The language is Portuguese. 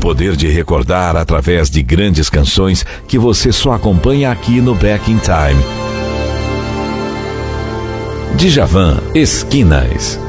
poder de recordar através de grandes canções que você só acompanha aqui no Back in Time. Djavan, Esquinas.